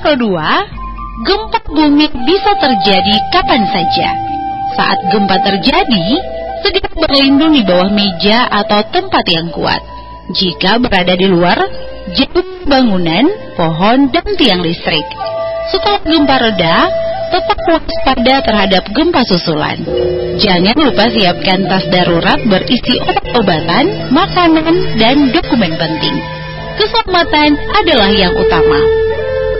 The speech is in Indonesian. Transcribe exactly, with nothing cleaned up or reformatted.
kedua, gempa bumi bisa terjadi kapan saja. Saat gempa terjadi, segera berlindung di bawah meja atau tempat yang kuat. Jika berada di luar, jauh bangunan, pohon, dan tiang listrik. Setelah gempa reda, tetap waspada terhadap gempa susulan. Jangan lupa siapkan tas darurat berisi obat-obatan, makanan, dan dokumen penting. Keselamatan adalah yang utama.